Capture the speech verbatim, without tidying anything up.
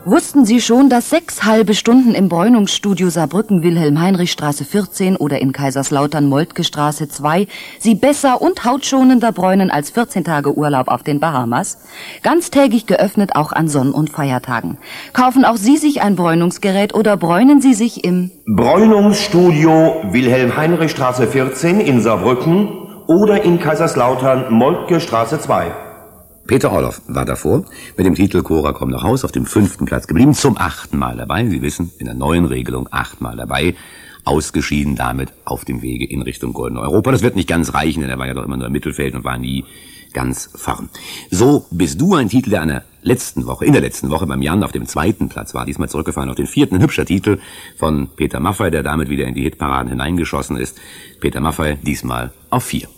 Wussten Sie schon, dass sechs halbe Stunden im Bräunungsstudio Saarbrücken Wilhelm-Heinrich-Straße vierzehn oder in Kaiserslautern Moltke-Straße zwei Sie besser und hautschonender bräunen als vierzehn Tage Urlaub auf den Bahamas? Ganztägig geöffnet auch an Sonn- und Feiertagen. Kaufen auch Sie sich ein Bräunungsgerät oder bräunen Sie sich im Bräunungsstudio Wilhelm-Heinrich-Straße vierzehn in Saarbrücken oder in Kaiserslautern Moltke-Straße zwei. Peter Orloff war davor mit dem Titel Cora komm nach Haus auf dem fünften Platz geblieben, zum achten Mal dabei. Sie wissen, in der neuen Regelung achtmal dabei, ausgeschieden damit auf dem Wege in Richtung Golden Europa. Das wird nicht ganz reichen, denn er war ja doch immer nur im Mittelfeld und war nie ganz vorn. So bist du ein Titel, der einer letzten Woche, in der letzten Woche beim Jan auf dem zweiten Platz war, diesmal zurückgefallen auf den vierten. Ein hübscher Titel von Peter Maffay, der damit wieder in die Hitparaden hineingeschossen ist. Peter Maffay diesmal auf vier.